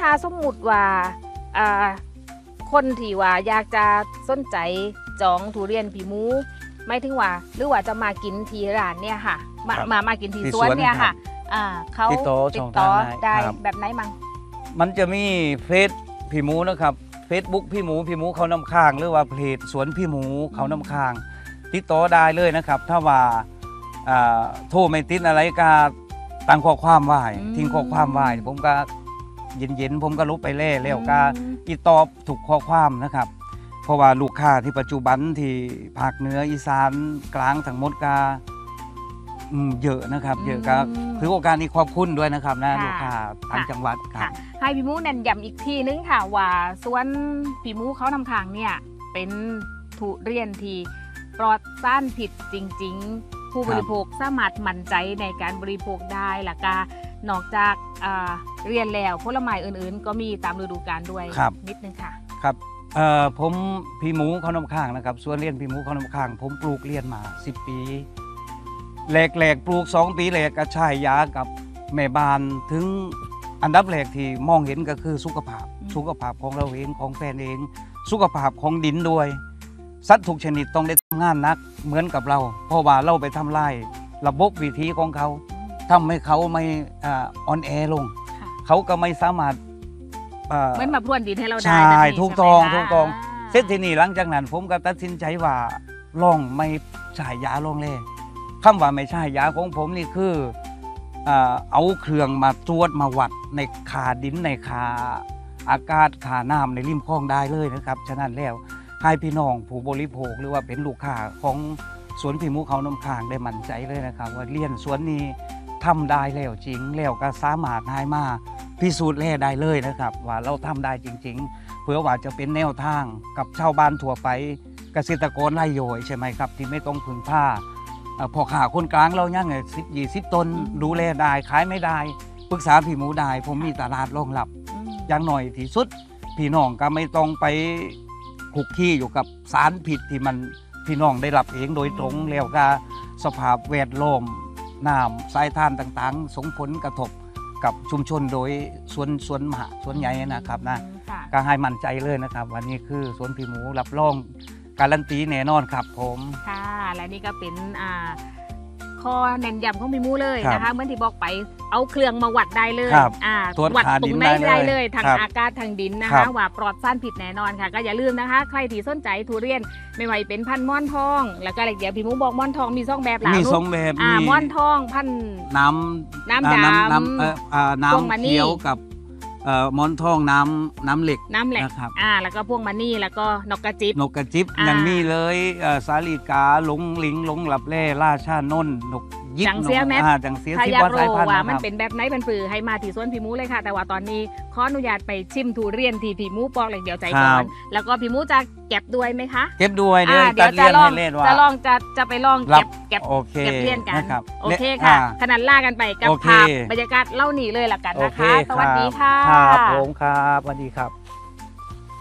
าสมมุติว่าคนที่ว่าอยากจะสนใจจองทุเรียนพี่หมูไม่ถึงว่าหรือว่าจะมากินที่ร้านเนี่ยค่ะมากินที่สวนเนี่ยค่ะเขาติดต่อได้แบบไหนมั่งมันจะมีเฟซพี่หมูนะครับเฟซบุ๊กพี่หมูเขาน้ำค้างหรือว่าเพจสวนพี่หมูเขาน้ำค้างติดต่อได้เลยนะครับถ้าว่าโทรไม่ติดอะไรก็ตั้งข้อความไว้ทิ้งข้อความไว้ผมก็เย็นผมก็ลุกไปแล้วก็ติดต่อถูกข้อความนะครับเพราะว่าลูกค้าที่ปัจจุบันที่ภาคเหนืออีสานกลางทั้งหมดก็เยอะนะครับเยอะก็ถือโอกาสนี้ขอบคุณด้วยนะครับนะลูกค้าทางจังหวัดครับให้พี่หมูเน้นย้ำอีกทีนึงค่ะว่าสวนพี่หมูเขาทำทางเนี่ยเป็นทุเรียนที่ปลอดสารพิษจริงๆผู้บริโภคสามารถมั่นใจในการบริโภคได้และก็นอกจากเรียนแล้วผลไม้อื่นๆก็มีตามฤดูกาลด้วยนิดนึงค่ะครับผมพี่หมูเขาน้ำค้างนะครับสวนเรียนพี่หมูเขาน้ำค้างผมปลูกเรียนมา10 ปีแหลกปลูก2 ปีแหลกกระชายยากับแม่บ้านถึงอันดับแรกที่มองเห็นก็คือสุขภาพของเราเองของแฟนเองสุขภาพของดินด้วยสัตว์ทุกชนิดต้องได้ทำงานหนักเหมือนกับเราเพราะว่าเราไปทำลายระบบวิถีของเขาทำให้เขาไม่อ่อนแอลงเขาก็ไม่สามารถเหมือนมาพรวนดินให้เราได้ใช่ถูกต้องเสร็จทีนี้หลังจากนั้นผมก็ตัดสินใจว่าลองไม่ใช้ยาลงเลยคำว่าไม่ใช่ยาของผมนี่คือเอาเครื่องมาตรวจมาวัดในขาดินในขาอากาศขาน้ำในริมคลองได้เลยนะครับฉะนั้นแล้วให้พี่น้องผู้บริโภคหรือว่าเป็นลูกค้าของสวนพี่หมูเขาน้ำค้างได้มั่นใจเลยนะครับว่าเรียนสวนนี้ทำได้แล้วจริงแล้วก็สามารถให้มาพิสูจน์ได้เลยนะครับว่าเราทำได้จริงๆเพื่อว่าจะเป็นแนวทางกับชาวบ้านทั่วไปเกษตรกรไร่โยยใช่ไหมครับที่ไม่ต้องพึ่งผ้าพอขาคนกลางเรายังไง10-20 ต้นดูแลได้ขายไม่ได้ปรึกษาพี่หมูได้ผมมีตลาดรองรับอย่างหน่อยที่สุดพี่น้องก็ไม่ต้องไปคุกคีอยู่กับสารพิษที่มันพี่น้องได้รับเองโดยตรงแล้วก็สภาพแวดล้อมน้ำสายทานต่างๆส่งผลกระทบกับชุมชนโดยสวนมหาสวนใหญ่นะครับนะก็ให้มั่นใจเลยนะครับวันนี้คือสวนพี่หมูรับรองการันตีแน่นอนครับผมค่ะและนี่ก็เป็นข้อเน้นย้ำของพี่หมูเลยนะคะเหมือนที่บอกไปเอาเครื่องมาวัดได้เลยวัดตรงไหนได้เลยทางอากาศทางดินนะคะว่าปลอดสารพิษแน่นอนค่ะก็อย่าลืมนะคะใครที่สนใจทุเรียนไม่ว่าเป็นพันธุ์ม่อนทองแล้วก็เดี๋ยวพี่หมูบอกม่อนทองมี2 แบบหลังมี2 แบบม่อนทองพันธุ์น้ำดำน้ำเขียวกับม่อนทองน้ำเหล็กนะครับแล้วก็พวกมันนี่แล้วก็นกกระจิบอย่างนี้เลยสาลีกาหลงลิงหลงหลับแร่ราชานนนกยิบจังเสียแมจังเสียถ้าอยากรู้ว่ามันเป็นแบบไหนเป็นปือให้มาที่สวนพี่หมูเลยค่ะแต่ว่าตอนนี้ขออนุญาตไปชิมทุเรียนที่พี่หมูปอกเลยเดี๋ยวใจก่อนแล้วก็พี่หมูจะเก็บด้วยไหมคะเก็บด้วยเดี๋ยวจะลองจะไปลองเก็บเรียนกันโอเคค่ะขนาดล่ากันไปกับภาพบรรยากาศเล่าหนีเลยละกันนะคะสวัสดีค่ะครับผมครับสวัสดีครับ